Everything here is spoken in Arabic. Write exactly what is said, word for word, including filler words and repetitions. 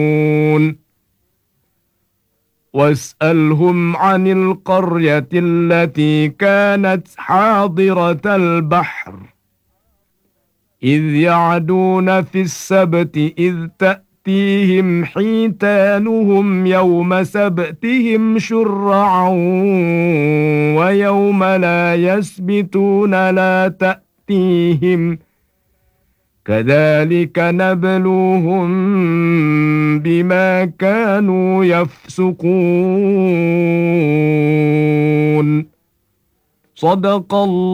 واسألهم عن القرية التي كانت حاضرة البحر إذ يعدون في السبت إذ تأتيهم حيتانهم يوم سبتهم شرعا ويوم لا يسبتون لا تأتيهم كذلك نبلوهم بما كانوا يفسقون صدق الله